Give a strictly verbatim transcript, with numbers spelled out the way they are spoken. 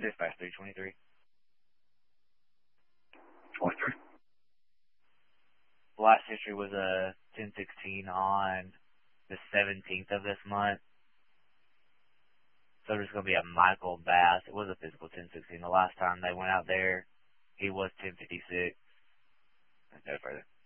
Dispatch three twenty-three. twenty-three. Last history was a ten sixteen on the seventeenth of this month. So there's going to be a Michael Bass. It was a physical ten sixteen. The last time they went out there, he was ten fifty-six. No further.